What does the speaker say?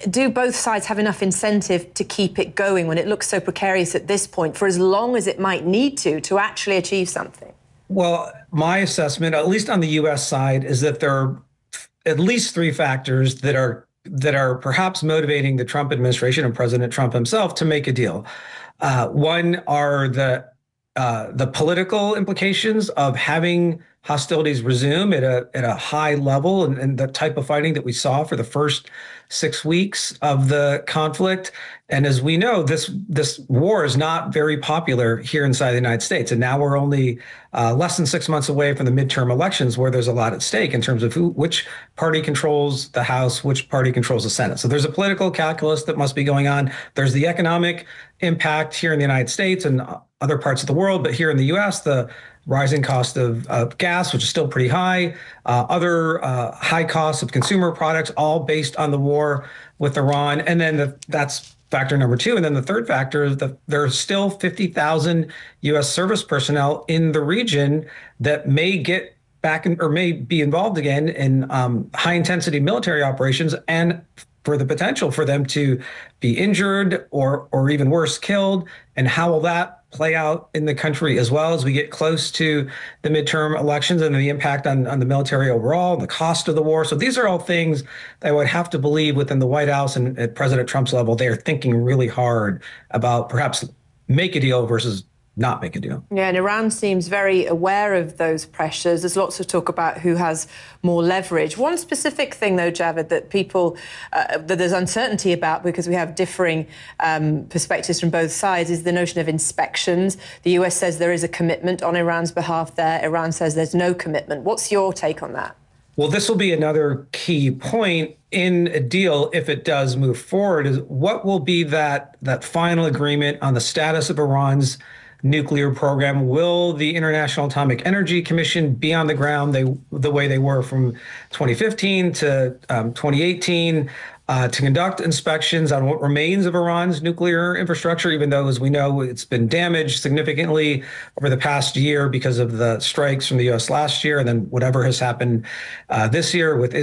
do both sides have enough incentive to keep it going when it looks so precarious at this point for as long as it might need to actually achieve something? Well, my assessment, at least on the U.S. side, is that there are at least three factors that are perhaps motivating the Trump administration and President Trump himself to make a deal. One are the political implications of having hostilities resume at a high level, and the type of fighting that we saw for the first 6 weeks of the conflict. And as we know, this war is not very popular here inside the United States. And now we're only less than 6 months away from the midterm elections, where there's a lot at stake in terms of which party controls the House, which party controls the Senate. So there's a political calculus that must be going on. There's the economic impact here in the United States and other parts of the world, but here in the U.S., the rising cost of gas, which is still pretty high, other high costs of consumer products, all based on the war with Iran. And then that's factor number two. And then the third factor is that there are still 50,000 U.S. service personnel in the region that may get back or may be involved again in high intensity military operations, and for the potential for them to be injured or even worse, killed. And how will that play out in the country as well as we get close to the midterm elections, and the impact on the military overall, the cost of the war? So these are all things that I would have to believe within the White House and at President Trump's level, they are thinking really hard about perhaps make a deal versus not make a deal. Yeah, and Iran seems very aware of those pressures. There's lots of talk about who has more leverage. One specific thing, though, Javed, that people, that there's uncertainty about because we have differing perspectives from both sides, is the notion of inspections. The US says there is a commitment on Iran's behalf there. Iran says there's no commitment. What's your take on that? Well, this will be another key point in a deal if it does move forward, is what will be that final agreement on the status of Iran's nuclear program. Will the International Atomic Energy Commission be on the ground the way they were from 2015 to 2018 to conduct inspections on what remains of Iran's nuclear infrastructure, even though, as we know, it's been damaged significantly over the past year because of the strikes from the U.S. last year, and then whatever has happened this year with